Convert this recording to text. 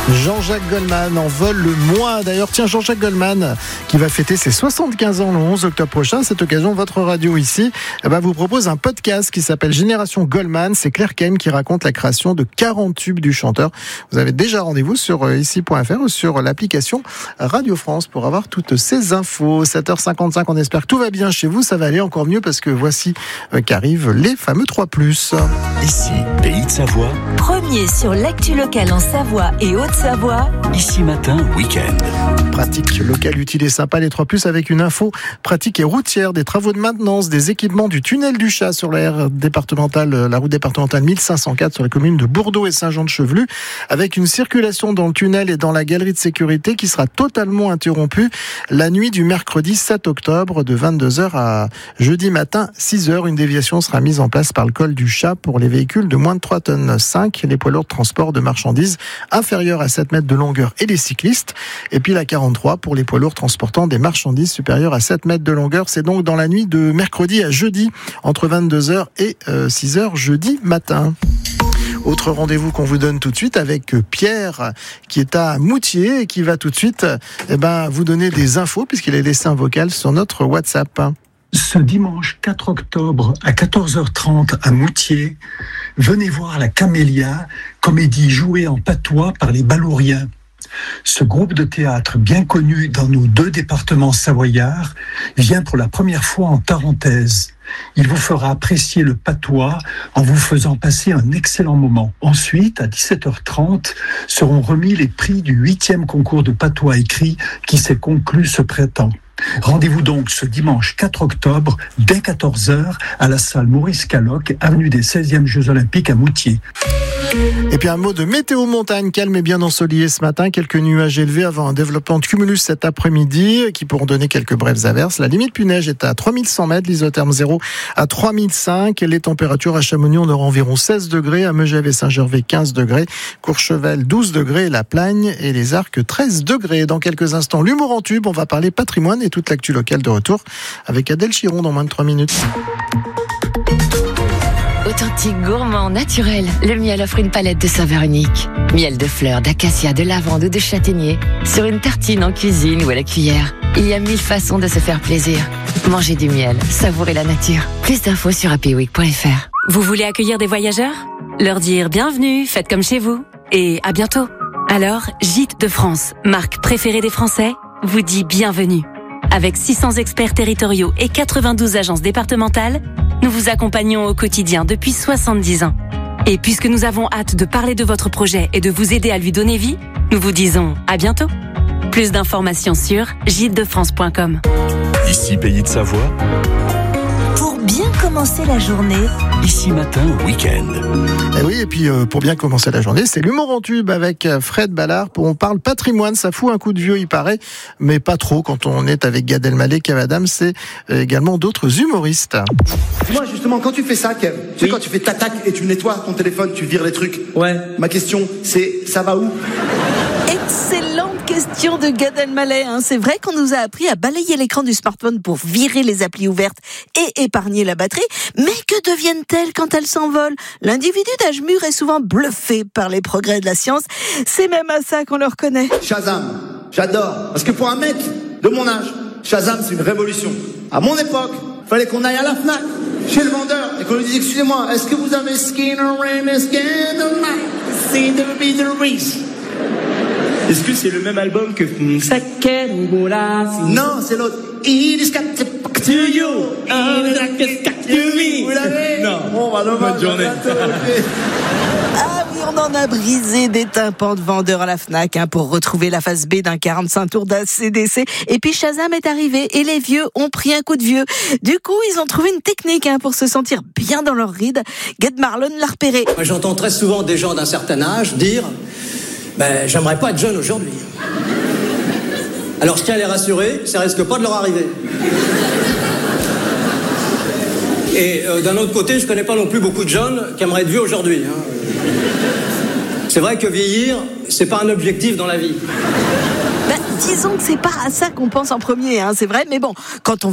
Jean-Jacques Goldman en vole le mois. D'ailleurs, tiens, Jean-Jacques Goldman qui va fêter ses 75 ans le 11 octobre prochain. À cette occasion, votre radio ici vous propose un podcast qui s'appelle Génération Goldman. C'est Claire Kane qui raconte la création de 40 tubes du chanteur. Vous avez déjà rendez-vous sur ici.fr ou sur l'application Radio France pour avoir toutes ces infos. 7h55, on espère que tout va bien chez vous. Ça va aller encore mieux parce que voici qu'arrivent les fameux 3+. Ici, Pays de Savoie. Premier sur l'actu locale en Savoie et Haute-Savoie. Ici Matin, week-end. Pratique locale utile et sympa, les 3+, avec une info pratique et routière, des travaux de maintenance, des équipements du tunnel du Chat sur la route départementale 1504 sur la commune de Bourdeau et Saint-Jean-de-Chevelu, avec une circulation dans le tunnel et dans la galerie de sécurité qui sera totalement interrompue la nuit du mercredi 7 octobre de 22h à jeudi matin 6h. Une déviation sera mise en place par le col du Chat pour les véhicules de moins de 3,5 tonnes, les poids lourds de transport de marchandises inférieurs à 7 mètres de longueur et les cyclistes. Et puis la 43 pour les poids lourds transportant des marchandises supérieures à 7 mètres de longueur. C'est donc dans la nuit de mercredi à jeudi, entre 22h et 6h jeudi matin. Autre rendez-vous qu'on vous donne tout de suite avec Pierre qui est à Moutier et qui va tout de suite vous donner des infos puisqu'il a laissé un vocal sur notre WhatsApp. Ce dimanche 4 octobre à 14h30 à Moutier, venez voir la Camélia, comédie jouée en patois par les Balouriens. Ce groupe de théâtre bien connu dans nos 2 départements savoyards vient pour la première fois en Tarentaise. Il vous fera apprécier le patois en vous faisant passer un excellent moment. Ensuite, à 17h30, seront remis les prix du 8e concours de patois écrit qui s'est conclu ce printemps. Rendez-vous donc ce dimanche 4 octobre, dès 14h, à la salle Maurice Caloc, avenue des 16e Jeux Olympiques à Moutier. Et puis un mot de météo montagne, calme et bien ensoleillé ce matin. Quelques nuages élevés avant un développement de cumulus cet après-midi qui pourront donner quelques brèves averses. La limite plus neige est à 3100 mètres, l'isotherme 0 à 3005. Et les températures à Chamonix, on aura environ 16 degrés, à Megève et Saint-Gervais 15 degrés, Courchevel 12 degrés, La Plagne et les Arcs 13 degrés. Dans quelques instants, l'humour en tube, on va parler patrimoine et toute l'actu locale de retour avec Adèle Chiron dans moins de 3 minutes. Authentique, gourmand, naturel, le miel offre une palette de saveurs uniques. Miel de fleurs, d'acacia, de lavande ou de châtaignier, sur une tartine en cuisine ou à la cuillère. Il y a 1000 façons de se faire plaisir. Mangez du miel, savourez la nature. Plus d'infos sur happyweek.fr. Vous voulez accueillir des voyageurs ? Leur dire bienvenue, faites comme chez vous. Et à bientôt. Alors, Gîtes de France, marque préférée des Français, vous dit bienvenue. Avec 600 experts territoriaux et 92 agences départementales, nous vous accompagnons au quotidien depuis 70 ans. Et puisque nous avons hâte de parler de votre projet et de vous aider à lui donner vie, nous vous disons à bientôt. Plus d'informations sur gîtesdefrance.com. Ici, Pays de Savoie. Pour bien commencer la journée, Ici Matin, week-end. Et oui, et puis pour bien commencer la journée, c'est l'humour en tube avec Fred Ballard. On parle patrimoine, ça fout un coup de vieux, il paraît, mais pas trop quand on est avec Gad Elmaleh, Kev Adams, c'est également d'autres humoristes. Moi, justement, quand tu fais ça, Kev, tu sais, quand tu fais tac et tu nettoies ton téléphone, tu vires les trucs. Ouais. Ma question, c'est, ça va où ? Excellente question de Gad Elmaleh. C'est vrai qu'on nous a appris à balayer l'écran du smartphone pour virer les applis ouvertes et épargner la batterie. Mais que deviennent-elles quand elles s'envolent ? L'individu d'âge mûr est souvent bluffé par les progrès de la science. C'est même à ça qu'on le reconnaît. Shazam, j'adore. Parce que pour un mec de mon âge, Shazam, c'est une révolution. À mon époque, fallait qu'on aille à la Fnac, chez le vendeur, et qu'on lui dise, excusez-moi, est-ce que vous avez Skinner Rain, Skinner Reese? Est-ce que c'est le même album que Non, c'est l'autre. It is got to you. Vous l'avez? Non. Bon, bah, bonne journée. Ah oui, on en a brisé des tympans de vendeurs à la Fnac pour retrouver la face B d'un 45 tours d'ACDC. Et puis Shazam est arrivé et les vieux ont pris un coup de vieux. Du coup, ils ont trouvé une technique pour se sentir bien dans leur ride. Gad Marlon l'a repéré. Moi, j'entends très souvent des gens d'un certain âge dire j'aimerais pas être jeune aujourd'hui. Alors je tiens à les rassurer, ça risque pas de leur arriver. Et d'un autre côté, je connais pas non plus beaucoup de jeunes qui aimeraient être vieux aujourd'hui. C'est vrai que vieillir, c'est pas un objectif dans la vie. Disons que c'est pas à ça qu'on pense en premier, c'est vrai, mais bon, quand on